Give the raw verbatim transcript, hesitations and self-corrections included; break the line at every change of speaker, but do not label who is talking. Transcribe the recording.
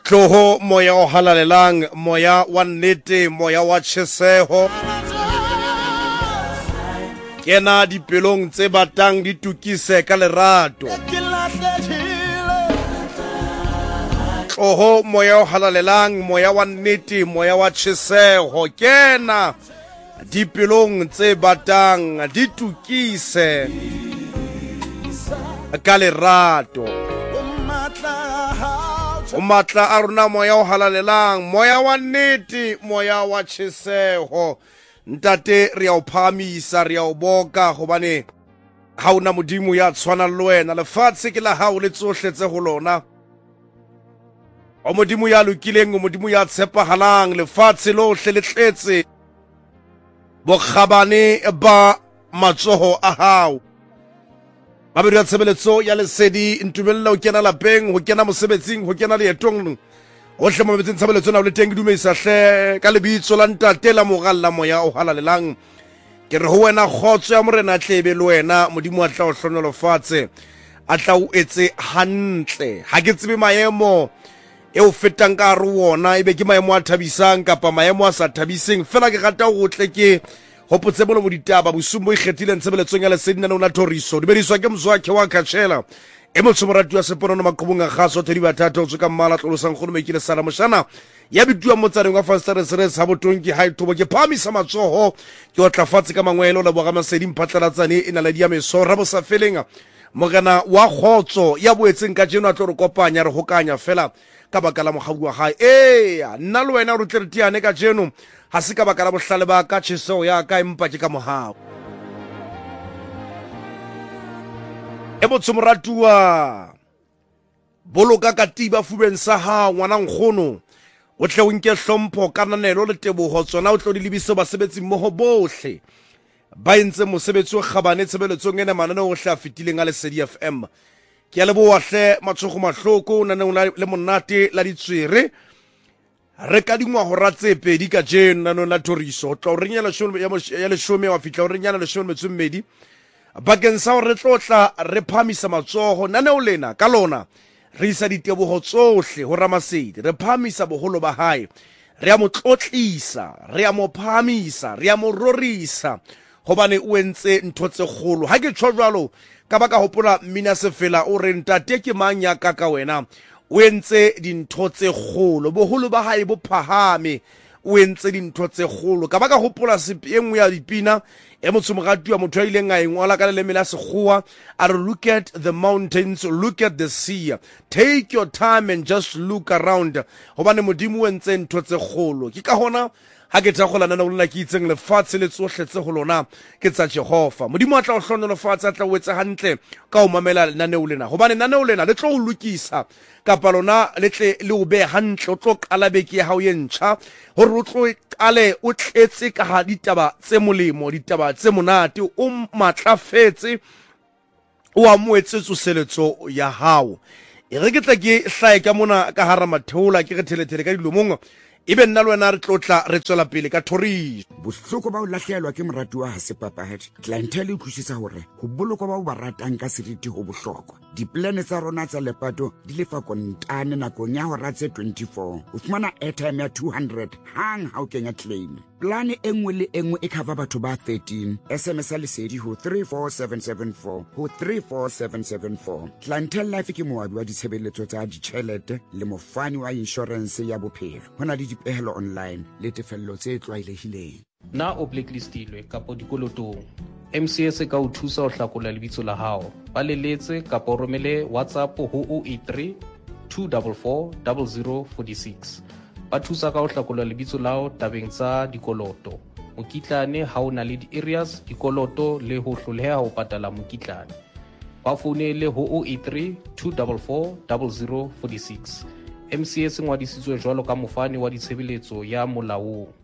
tloho moya o halalelang, moya wa nnete, moya wa tjheseho. Kena dipelong tse batang di tukise ka lerato. Tloho moya o halalelang, moya wa nnete, moya wa tjheseho. Kena dipelong tse batang di tukise ka lerato. O matla a rona moya o halalelang, moya wa nnete, moya wa tjheseho. Ntate re a o phamisa, re a o boka hobane ha ona modimo ya tshwanang le wena. Lefatshe ke la hao le tsohle tse ho lona. O modimo ya lokileng, o modimo ya tshepahalang. Lefatshe lohle le tletse bokgabane ba matsoho a hao. Mabedi ya tshebeletso ya lesedi ntumella ho kena lapeng, ho kena mosebetsing, ho kena leetong. Hohle mo metseng tshebeletso na o le teng dumedisa hle ka lebitso la ntate la mogalla moya o halalelang. Ke re ho wena khotso ya morena tlebe le wena modimo a tla o hlonelo fatshe, a tla o etse hantle. Ha ke tsebe maemo e o fetang ka re wona ebe ke maemo a thabisang kapa maemo a sa thabiseng, fela ke rata ho tle ke hopotse bolo mo ditaba bosumbo ikgethileng tsebeletsong ya lesedi na lona Toriso dibediswa ke mzwakhe wa Khatshela e motho morati wa seponono maqhubung a kgaso thedi bathatha o tsoka mmala tlolosang kgono mekile sala moshana ya bituwa motsareng wa Fasters Res ha botonki ha ithobo ke phamisa matsoho ke o tlafatse ka mangwelo la boga masedi mphatlalatsane ena la dia meso rabo sa felenga mogana wa khotso ya boetseng ka jeno a tlo re kopanya re hokanya fela ka bakala mogabu wa gae eh nna le wena o tle re tiane ka jeno ha se ka bakala bohlale ba ka tsheseo ya ka empa ke ka mohao e motho moratuwa boloka katiba fubeng sa ha ngwana nkgono o tle o nke hlompho kananelo le teboho tsona o tlo di lebise basebetsi mmoho bohle ba entse mosebetsi o kgabane tshebeletsong ena manane o hla fitileng a lesedi F M. Ke a leboha hle matshogo mahloko nane le monate la ditswere re ka dingwa ho ratse pedi ka jeno nano la Toriso tla o renyela ya leshome wa fitla o renyana leshome metso mmedi bakeng sa o re tlotla re phamisa matsoho nane o lena ka lona re isa diteboho tsohle ho Ramasedi re phamisa boholo ba hae re a mo tlotlisa re a mo phamisa re a mo rorisa hobane o entse ntho tse kgolo ha ke tshwa jwalo ka baka hopola mmina sefela o re ntate ke mang ya ka ka wena o entse dintho tse kgolo boholo ba hae bo phahame o entse dintho tse kgolo ka baka hopola sepieng ya dipina e motho mogati wa motho a ileng a engwala ka leleme la sekgowa a re look at the mountains, look at the sea, take your time and just look around hobane modimo o entse ntho tse kgolo ke ka hona ha ke tsagola nana o lona ke itseng lefatshe le tsohle tse ho lona ke tsa Jehova modimo a tla o hlonela lefatshe a tla o etsa hantle ka o mamela naneo lena hobane naneo lena le tlo o lokisa kapa lona le tle le o be hantle o tlo qala beke ya hao ye ntjha hore o tlo qale o tletse ka ha ditaba tse molemo ditaba tse monate o matlafetse o amoetse tsoseletso ya hao e re ke tla ke hlae ka mona ka hara matheola ke re theletele ka dilomong ibe nna le wena re tlotla re tswela pele ka Toriso
bohloko ba o lahlehelwa ke morati wa ha sepapahadi clientele e utlwisisa hore ho bolokwa ba o ba ratang ka seriti ho bohlokwa diplane tsa rona tsa lepato di lefa kontane nakong ya hora tse twenty-four o fumana airtime ya two hundred hang ha o kenya claim plane e nngwe le e nngwe e cover batho ba thirteen S M S a lesedi ho three four seven seven four ho three four seven seven four clientele life ke moabi wa ditshebeletso tsa ditjhelete le mofani wa insurance ya bophelo hona le dipehelo online le tefello tse tlwaelehileng
na o blacklistilwe kapo dikolotong M C S ka o thusa ho hlakola lebitso la hao ba leletse kapo romele WhatsApp ho zero eight three two four four zero zero four six ba thusa ka ho hlakola lebitso lao tabeng tsa dikoloto mokitlane ha o na le di-areas dikoloto le ho hloleha ho patala mokitlane ba founele ho zero eight three two four four zero zero four six M C S ngwadisitswe jwalo ka mofani wa ditshebeletso ya molaong